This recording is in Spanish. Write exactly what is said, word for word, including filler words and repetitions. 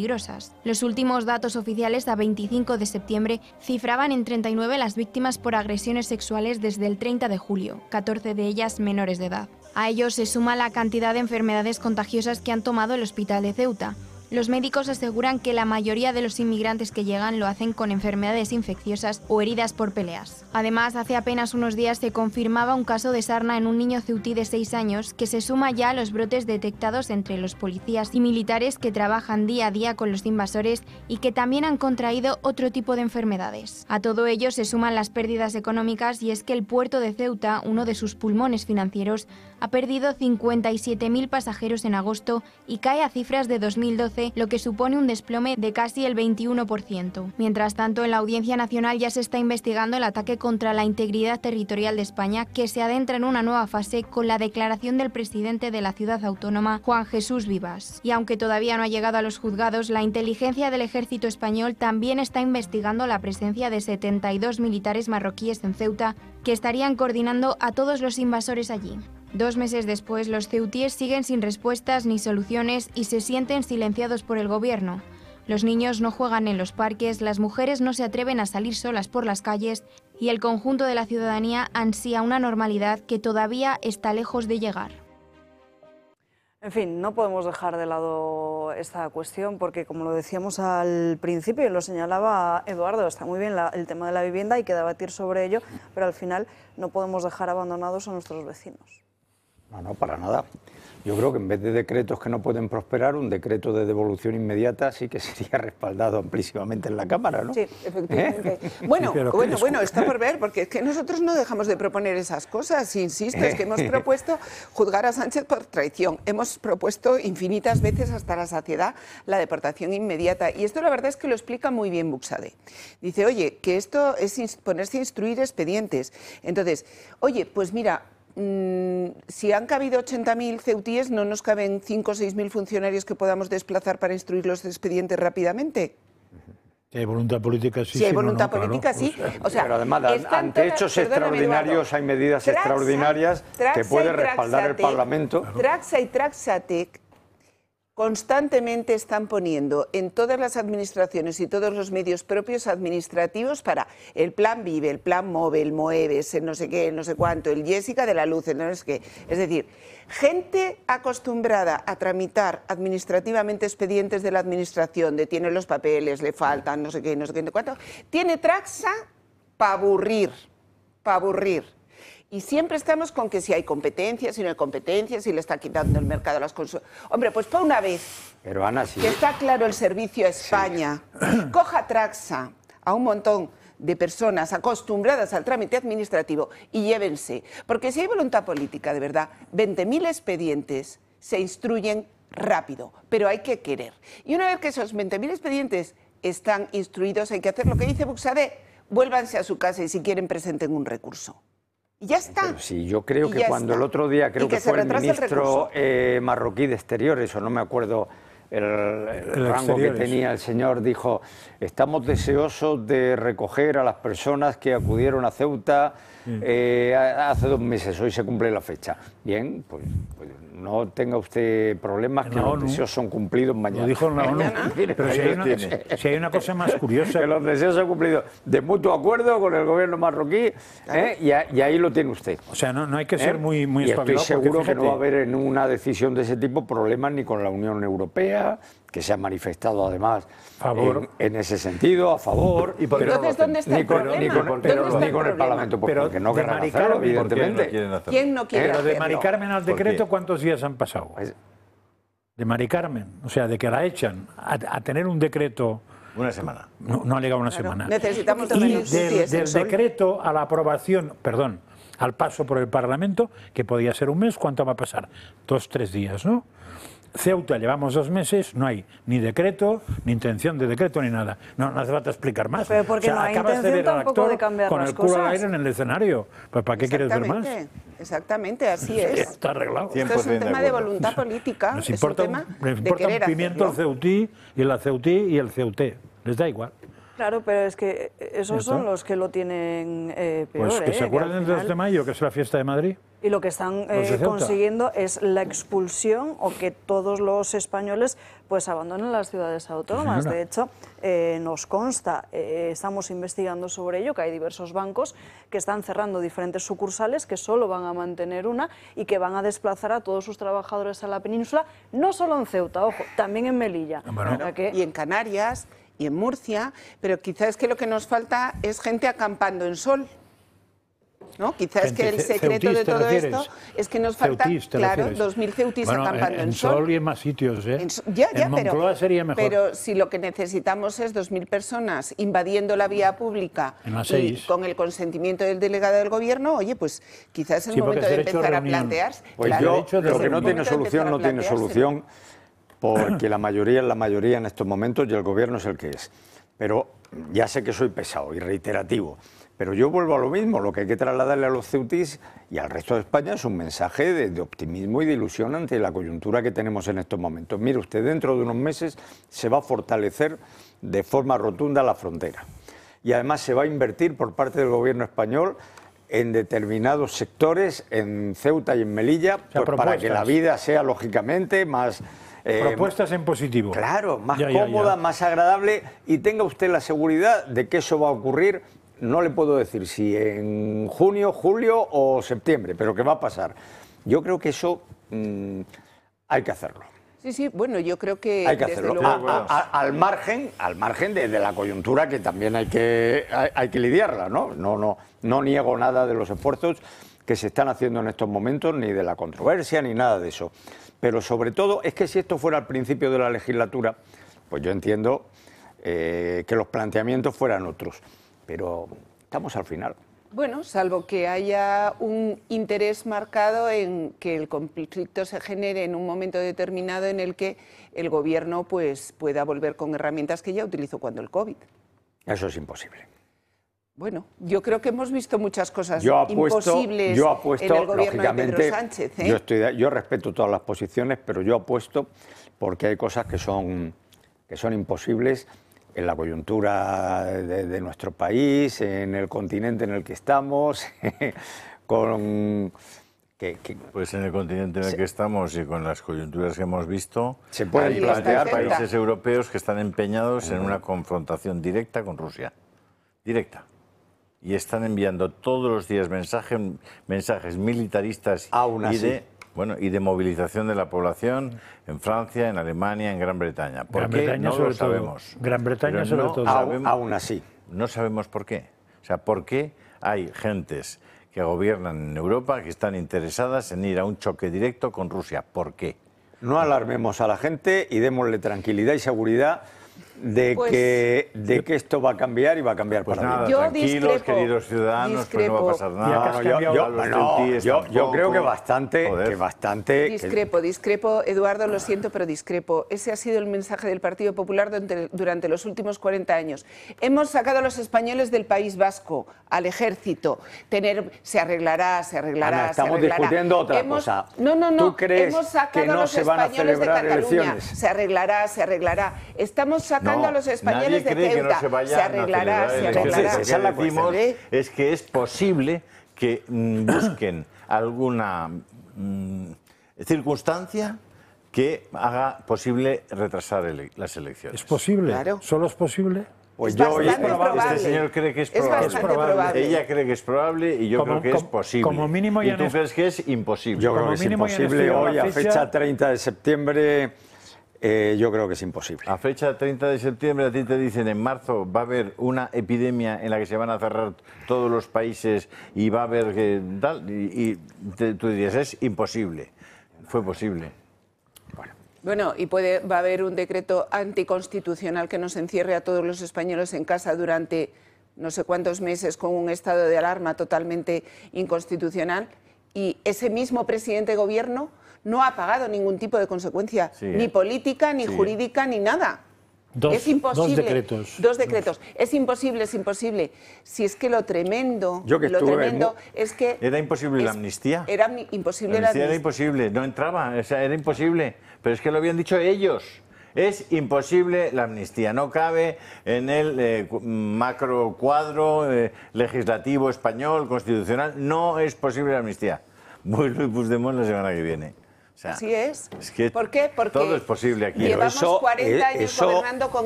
peligrosas. Los últimos datos oficiales a veinticinco de septiembre cifraban en treinta y nueve las víctimas por agresiones sexuales desde el treinta de julio, catorce de ellas menores de edad. A ello se suma la cantidad de enfermedades contagiosas que han tomado el hospital de Ceuta. Los médicos aseguran que la mayoría de los inmigrantes que llegan lo hacen con enfermedades infecciosas o heridas por peleas. Además, hace apenas unos días se confirmaba un caso de sarna en un niño ceutí de seis años que se suma ya a los brotes detectados entre los policías y militares que trabajan día a día con los invasores y que también han contraído otro tipo de enfermedades. A todo ello se suman las pérdidas económicas y es que el puerto de Ceuta, uno de sus pulmones financieros, ha perdido cincuenta y siete mil pasajeros en agosto y cae a cifras de dos mil doce, lo que supone un desplome de casi el veintiuno por ciento. Mientras tanto, en la Audiencia Nacional ya se está investigando el ataque contra la integridad territorial de España, que se adentra en una nueva fase con la declaración del presidente de la ciudad autónoma, Juan Jesús Vivas. Y aunque todavía no ha llegado a los juzgados, la inteligencia del ejército español también está investigando la presencia de setenta y dos militares marroquíes en Ceuta, que estarían coordinando a todos los invasores allí. Dos meses después, los ceutíes siguen sin respuestas ni soluciones y se sienten silenciados por el gobierno. Los niños no juegan en los parques, las mujeres no se atreven a salir solas por las calles y el conjunto de la ciudadanía ansía una normalidad que todavía está lejos de llegar. En fin, no podemos dejar de lado esta cuestión porque, como lo decíamos al principio y lo señalaba Eduardo, está muy bien la, el tema de la vivienda, hay que debatir sobre ello, pero al final no podemos dejar abandonados a nuestros vecinos. No, no, para nada. Yo creo que en vez de decretos que no pueden prosperar, un decreto de devolución inmediata sí que sería respaldado amplísimamente en la Cámara, ¿no? Sí, efectivamente. ¿Eh? Bueno, sí, bueno, es... bueno, está por ver, porque es que nosotros no dejamos de proponer esas cosas, insisto, es que hemos propuesto juzgar a Sánchez por traición, hemos propuesto infinitas veces hasta la saciedad la deportación inmediata, y esto la verdad es que lo explica muy bien Buxadé. Dice, oye, que esto es ponerse a instruir expedientes. Entonces, oye, pues mira, si han cabido ochenta mil ceutíes, ¿no nos caben cinco o seis mil funcionarios que podamos desplazar para instruir los expedientes rápidamente? Si hay voluntad política, sí. Si hay sí, voluntad no, no, política, claro. sí. O sea, pero además, ante toda, hechos extraordinarios hay medidas Traxa, extraordinarias Traxa que puede respaldar el Parlamento. Traxa y Traxatec constantemente están poniendo en todas las administraciones y todos los medios propios administrativos para el plan Vive, el plan Move, el Moeves, el no sé qué, el no sé cuánto, el Jessica de la Luz, el no sé qué. Es decir, gente acostumbrada a tramitar administrativamente expedientes de la administración, de tiene los papeles, le faltan, no sé qué, no sé qué, no sé cuánto, tiene Traxa para aburrir, para aburrir. Y siempre estamos con que si hay competencias, si no hay competencias, si le está quitando el mercado a las consultas. Hombre, pues para una vez Pero Ana, sí. que está claro el servicio a España, sí. Coja Traxa a un montón de personas acostumbradas al trámite administrativo y llévense. Porque si hay voluntad política, de verdad, veinte mil expedientes se instruyen rápido, pero hay que querer. Y una vez que esos veinte mil expedientes están instruidos, hay que hacer lo que dice Buxadé, vuélvanse a su casa y si quieren presenten un recurso. Y ya está. Pero sí, yo creo y que cuando está. el otro día, creo que, que fue el ministro el eh, marroquí de Exteriores, o no me acuerdo el, el, el rango que tenía el señor, dijo, estamos deseosos de recoger a las personas que acudieron a Ceuta sí. eh, hace dos meses, hoy se cumple la fecha. Bien, pues, pues no tenga usted problemas, que no, los deseos no. son cumplidos mañana. Lo dijo en la ONU. Pero si hay, una, si hay una cosa más curiosa... Que los deseos son cumplidos de mutuo acuerdo con el gobierno marroquí, ¿eh? y, a, y ahí lo tiene usted. O sea, no, no hay que ser ¿Eh? muy, muy y estoy seguro porque, que no va a haber en una decisión de ese tipo problemas ni con la Unión Europea, que se ha manifestado además favor. En, en ese sentido, a favor. ¿Y por entonces dónde está ni el con, problema? Ni con, pero, ni con el Parlamento, pues, pero porque no querrán Mari hacerlo, Carmen, evidentemente. No ¿Quién no quiere Pero hacerlo? de Mari Carmen al decreto, ¿cuántos días han pasado? Pues, de Mari Carmen, o sea, de que la echan a, a tener un decreto... Una semana. No, no ha llegado una claro, semana. Necesitamos y también del, del decreto a la aprobación, perdón, al paso por el Parlamento, que podía ser un mes, ¿cuánto va a pasar? Dos, tres días, ¿no? Ceuta, llevamos dos meses, no hay ni decreto, ni intención de decreto, ni nada. No, no hace falta explicar más. Pero porque o sea, no hay acabas de ver al actor de cambiar con las el culo cosas. al aire en el escenario. Pues ¿para qué quieres ver más? Exactamente, así es. Está arreglado. Esto es un tema de, de voluntad política. Nos es importa un tema un, de importa querer un pimiento hacerlo. el ceutí y la ceutí y el ceuté. Les da igual. Claro, pero es que esos son los que lo tienen eh, peor. Pues que eh, se acuerden del final... dos de mayo, que es la fiesta de Madrid. Y lo que están eh, consiguiendo es la expulsión o que todos los españoles pues abandonen las ciudades autónomas. De hecho, eh, nos consta, eh, estamos investigando sobre ello, que hay diversos bancos que están cerrando diferentes sucursales, que solo van a mantener una y que van a desplazar a todos sus trabajadores a la península, no solo en Ceuta, ojo, también en Melilla. Bueno, que... Y en Canarias y en Murcia, pero quizás es que lo que nos falta es gente acampando en sol. ¿No? Quizás es que el secreto de todo esto es que nos falta, claro, dos mil ceutis bueno, acampando en, en sol. sol y en más sitios, ¿eh? En, ya, ya, en Moncloa pero, sería mejor. Pero si lo que necesitamos es dos mil personas invadiendo la vía pública y con el consentimiento del delegado del gobierno, oye, pues quizás es el sí, momento de empezar a plantearse. Pues claro, yo, lo que no tiene solución no tiene solución porque la mayoría es la mayoría en estos momentos y el gobierno es el que es. Pero ya sé que soy pesado y reiterativo. Pero yo vuelvo a lo mismo, lo que hay que trasladarle a los ceutis y al resto de España es un mensaje de, de optimismo y de ilusión ante la coyuntura que tenemos en estos momentos. Mire usted, dentro de unos meses se va a fortalecer de forma rotunda la frontera y además se va a invertir por parte del gobierno español en determinados sectores, en Ceuta y en Melilla, o sea, pues para que la vida sea lógicamente más... Eh, propuestas en positivo. Claro, más ya, cómoda, ya, ya. más agradable y tenga usted la seguridad de que eso va a ocurrir. No le puedo decir si en junio, julio o septiembre, pero que va a pasar. Yo creo que eso mmm, hay que hacerlo. Sí, sí, bueno, yo creo que... Hay que hacerlo. Luego... A, a, a, al margen, al margen de, de la coyuntura que también hay que, hay, hay que lidiarla, ¿no? No, no, no niego nada de los esfuerzos que se están haciendo en estos momentos, ni de la controversia, ni nada de eso. Pero sobre todo, es que si esto fuera al principio de la legislatura, pues yo entiendo eh, que los planteamientos fueran otros. Pero estamos al final. Bueno, salvo que haya un interés marcado en que el conflicto se genere en un momento determinado en el que el gobierno pues, pueda volver con herramientas que ya utilizó cuando el COVID. Eso es imposible. Bueno, yo creo que hemos visto muchas cosas yo apuesto, imposibles yo apuesto, en el gobierno de Pedro Sánchez. ¿eh? Yo, estoy, yo respeto todas las posiciones, pero yo apuesto porque hay cosas que son, que son imposibles en la coyuntura de, de nuestro país, en el continente en el que estamos, con... Que, que, pues en el continente en el se, que estamos y con las coyunturas que hemos visto, se pueden plantear países europeos que están empeñados en una confrontación directa con Rusia. Directa. Y están enviando todos los días mensajes, mensajes militaristas Aún así. y de... Bueno, y de movilización de la población en Francia, en Alemania, en Gran Bretaña. ¿Por Gran qué? Bretaña No sobre lo sabemos. Todo. Gran Bretaña Pero sobre no todo. Sabemos, aún así. No sabemos por qué. O sea, ¿por qué hay gentes que gobiernan en Europa que están interesadas en ir a un choque directo con Rusia? ¿Por qué? No alarmemos a la gente y démosle tranquilidad y seguridad de, pues, que, de que esto va a cambiar y va a cambiar pues para nada, bien. Yo tranquilos, discrepo, queridos ciudadanos, discrepo. pues no va a pasar nada. No, yo, yo, no, yo, yo creo que bastante, que bastante... Discrepo, discrepo, Eduardo, lo siento, pero discrepo. Ese ha sido el mensaje del Partido Popular durante, durante los últimos cuarenta años. Hemos sacado a los españoles del País Vasco, al ejército. Tener, se arreglará, se arreglará, Ana, estamos se arreglará. discutiendo otra hemos, cosa. No, no, no. ¿Tú crees hemos sacado que no a los se van a españoles celebrar de Cataluña. elecciones? Se arreglará, se arreglará. Estamos sacando No, a los españoles de nadie cree Ceuta. Que no se, vayan se arreglará, a se arreglará. Lo que decimos es que es posible que mm, busquen alguna mm, circunstancia que haga posible retrasar ele las elecciones. ¿Es posible? Claro. ¿Solo es posible? Pues es yo bastante probable. Este señor cree que es Es probable. bastante probable. Ella cree que es probable y yo Como- creo que es como- posible. como mínimo ya y tú no es- crees que es imposible. Yo creo Como que es mínimo ya han imposible estudiado hoy, la a fecha. fecha treinta de septiembre, eh, yo creo que es imposible. A fecha treinta de septiembre a ti te dicen en marzo va a haber una epidemia en la que se van a cerrar todos los países y va a haber que tal y, y te- tú dirías es imposible. Fue posible. Bueno, y puede, va a haber un decreto anticonstitucional que nos encierre a todos los españoles en casa durante no sé cuántos meses con un estado de alarma totalmente inconstitucional y ese mismo presidente de gobierno no ha pagado ningún tipo de consecuencia, Sí, ni política, ni sí. jurídica, ni nada. Dos, es imposible. dos decretos. Dos decretos. Es imposible, es imposible. Si es que lo tremendo, Yo que lo estuve tremendo mu- es que... ¿Era imposible la es- amnistía? Era mi- imposible La la amnistía era amnistía. imposible, no entraba, o sea, era imposible. Pero es que lo habían dicho ellos. Es imposible la amnistía, no cabe en el eh, cu- macro cuadro eh, legislativo español, constitucional, no es posible la amnistía. muy Luis Puigdemont la semana que viene. O sea, así es. es que ¿Por qué? Porque todo es posible aquí. Llevamos eso, cuarenta años eso, gobernando con